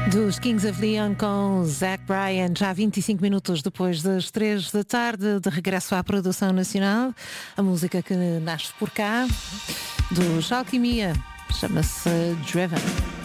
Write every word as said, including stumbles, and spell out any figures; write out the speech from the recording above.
Dos Kings of Leon com Zach Bryan, já vinte e cinco minutos depois das três da tarde, de regresso à produção nacional. A música que nasce por cá, dos Alquimia, chama-se Driven.